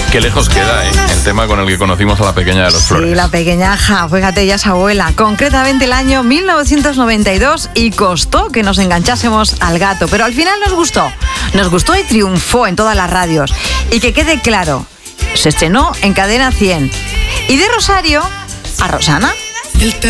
Qué lejos queda, el tema con el que conocimos a la pequeña de los Flores. Sí, la pequeñaja, fíjate, ya es abuela. Concretamente el año 1992 y costó que nos enganchásemos al gato. Pero al final nos gustó y triunfó en todas las radios. Y que quede claro, se estrenó en Cadena 100. Y de Rosario a Rosana.